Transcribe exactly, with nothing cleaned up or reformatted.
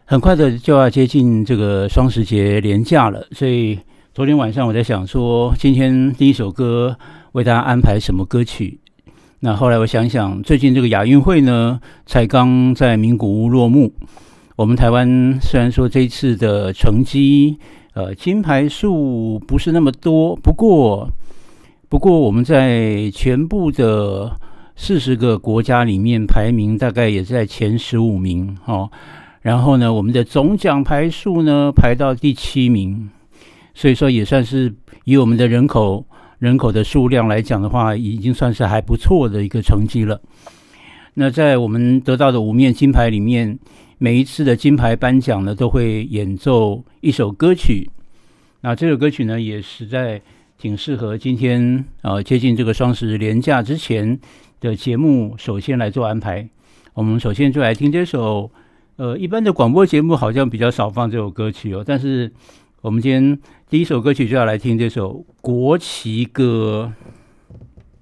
很快的就要接近这个双十节连假了，所以昨天晚上我在想说，今天第一首歌为大家安排什么歌曲？那后来我想想，最近这个亚运会呢，才刚在名古屋落幕。我们台湾虽然说这一次的成绩，呃，金牌数不是那么多，不过，不过我们在全部的四十个国家里面排名大概也在前十五名，哦。然后呢，我们的总奖牌数呢排到第七名，所以说也算是以我们的人口人口的数量来讲的话，已经算是还不错的一个成绩了。那在我们得到的五面金牌里面，每一次的金牌颁奖呢，都会演奏一首歌曲。那这首歌曲呢，也实在挺适合今天呃接近这个双十连假之前的节目，首先来做安排。我们首先就来听这首。呃，一般的广播节目好像比较少放这首歌曲哦，但是我们今天第一首歌曲就要来听这首国旗歌。